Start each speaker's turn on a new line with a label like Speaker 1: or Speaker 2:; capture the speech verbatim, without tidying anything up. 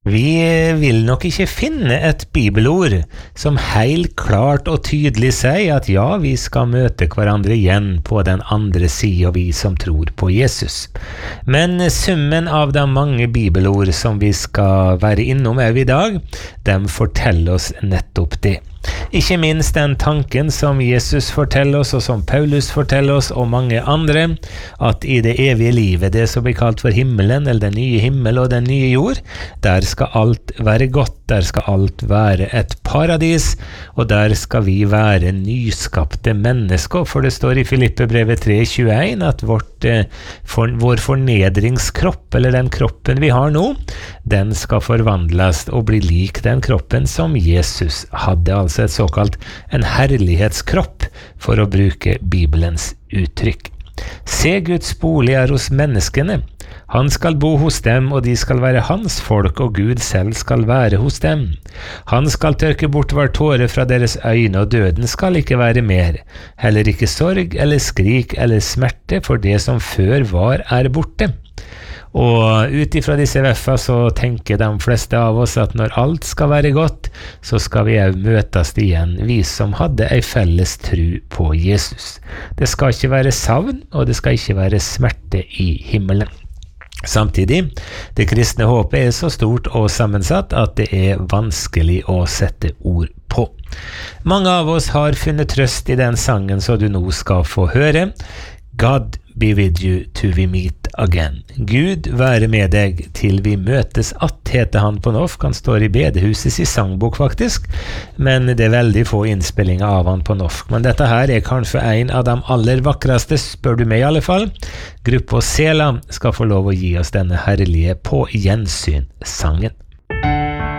Speaker 1: Vi vil nok ikke finne et bibelord som helt klart og tydelig sier at ja, vi skal møte hverandre igjen på den andre siden, vi som tror på Jesus. Men summen av de mange bibelord som vi skal være innom her i dag, de forteller oss nettopp det. Ikke minst den tanken som Jesus forteller oss, og som Paulus forteller oss, og mange andre, at i det evige livet, det som blir kalt for himmelen, eller den nye himmel og den nye jord, der skal alt være godt, der skal alt være et paradis, og der skal vi være nyskapte mennesker, for det står i Filippebrevet tre tjueen at vårt, eh, for, vår fornedringskropp, eller den kroppen vi har nå, den skal forvandles og bli lik den kroppen som Jesus hadde, altså et såkalt en herlighetskropp, for å bruke Bibelens uttrykk. Se, Guds bolig er hos menneskene. Han skal bo hos dem, og de skal være hans folk, og Gud selv skal være hos dem. Han skal tørke bort hver tåre fra deres øyne, og døden skal ikke være mer. Heller ikke sorg eller skrik eller smerte, for det som før var er borte. Og ut ifra disse veffa så tenker de fleste av oss at når alt skal være godt, så skal vi også møtes igjen, vi som hadde ei felles tru på Jesus. Det skal ikke være savn, og det skal ikke være smerte i himmelen. Samtidig, det kristne håpet er så stort og sammensatt at det er vanskelig å sette ord på. Mange av oss har funnet trøst i den sangen som du nå skal få høre. God be with you till we meet again. Gud være med deg til vi møtes att, heter han på norsk. Han står i bedehusets i sangbok faktisk, men det er veldig få innspillinger av han på norsk. Men dette her er kanskje en av de aller vakreste, spør du meg i alle fall. Gruppa Sela skal få lov å gi oss denne herlige på gjensyn sangen.